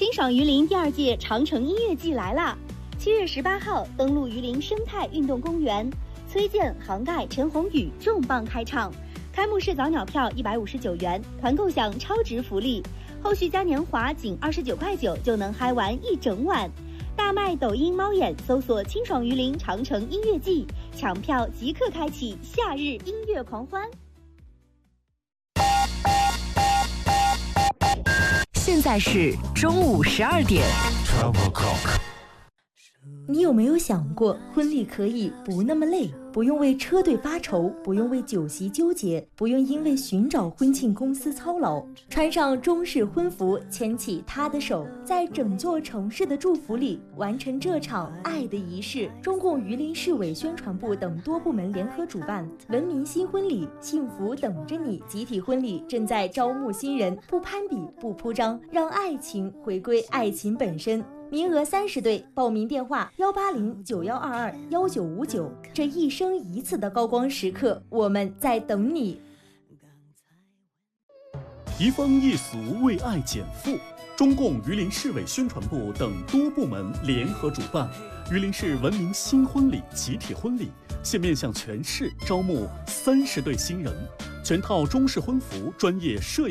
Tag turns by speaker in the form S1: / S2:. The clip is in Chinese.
S1: 清爽榆林第2届长城音乐季来啦！7月18号登陆榆林生态运动公园，崔健、杭盖、陈鸿宇重磅开唱。开幕式早鸟票159元，团购享超值福利，后续嘉年华仅29.9块就能嗨完一整晚。大麦抖音猫眼搜索清爽榆林长城音乐季，抢票即刻开启夏日音乐狂欢。
S2: 现在是中午12点。
S3: 你有没有想过，婚礼可以不那么累，不用为车队发愁，不用为酒席纠结，不用因为寻找婚庆公司操劳，穿上中式婚服，牵起他的手，在整座城市的祝福里完成这场爱的仪式。中共榆林市委宣传部等多部门联合主办文明新婚礼，幸福等着你集体婚礼正在招募新人，不攀比，不铺张，让爱情回归爱情本身。名额30对，报名电话18091221959。这一生一次的高光时刻，我们在等你。
S4: 移风易俗，为爱减负。中共榆林市委宣传部等多部门联合主办榆林市文明新婚礼集体婚礼，现面向全市招募30对新人，全套中式婚服，专业摄影。